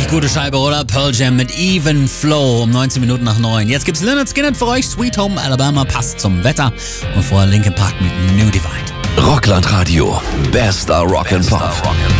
gute Scheibe, oder? Pearl Jam mit Even Flow um 19 Minuten nach 9. Jetzt gibt's Lynyrd Skynyrd für euch. Sweet Home Alabama passt zum Wetter. Und vorher Linkin Park mit New Divide. Rockland Radio. Bester Rock and Pop.